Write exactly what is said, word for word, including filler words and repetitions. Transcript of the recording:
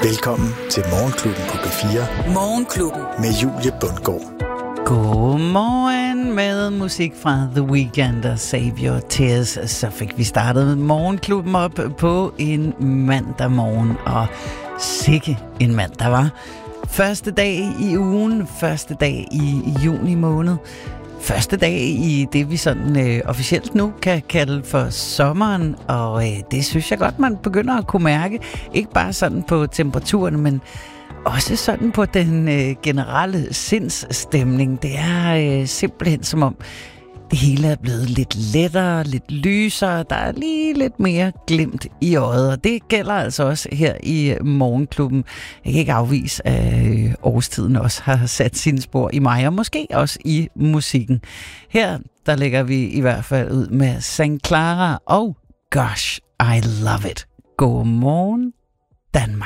Velkommen til Morgenklubben på B fire. Morgenklubben med Julie Bundgaard. Godmorgen med musik fra The Weeknd og Save Your Tears. Så fik vi startet Morgenklubben op på en mandag morgen, og sikke en mandag var. Første dag i ugen, første dag i juni måned. Første dag i det, vi sådan øh, officielt nu kan kalde for sommeren, og øh, det synes jeg godt, man begynder at kunne mærke. Ikke bare sådan på temperaturen, men også sådan på den øh, generelle sindsstemning. Det er øh, simpelthen som om, det hele er blevet lidt lettere, lidt lysere. Der er lige lidt mere glimt i øjet, og det gælder altså også her i Morgenklubben. Jeg kan ikke afvise, at øh, årstiden også har sat sine spor i mig, og måske også i musikken. Her, der lægger vi i hvert fald ud med Sankt Clara og Gosh, I Love It. Godmorgen, Danmark.